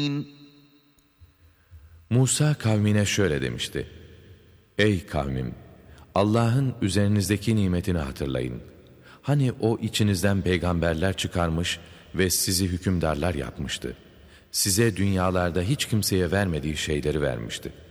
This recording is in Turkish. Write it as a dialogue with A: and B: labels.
A: Musa kavmine şöyle demişti: Ey kavmim! Allah'ın üzerinizdeki nimetini hatırlayın. Hani o içinizden peygamberler çıkarmış ve sizi hükümdarlar yapmıştı. Size dünyalarda hiç kimseye vermediği şeyleri vermişti.